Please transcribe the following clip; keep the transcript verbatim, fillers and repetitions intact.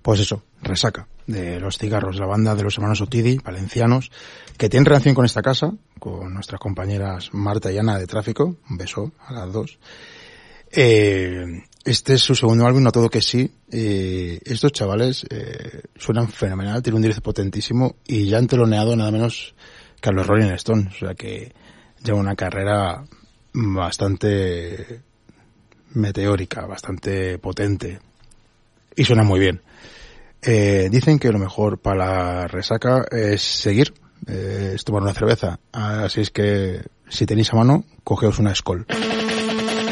Pues eso, Resaca, de Los Cigarros, la banda de los hermanos Otidi, valencianos, que tienen relación con esta casa, con nuestras compañeras Marta y Ana de Tráfico, un beso a las dos. Eh, este es su segundo álbum, No Todo Que Sí. Eh, estos chavales eh, suenan fenomenal, tienen un directo potentísimo y ya han teloneado nada menos que a los Rolling Stones, o sea que lleva una carrera bastante meteórica, bastante potente y suena muy bien. Eh, dicen que lo mejor para la resaca es seguir, eh, es tomar una cerveza, así es que si tenéis a mano, cogeos una Skol.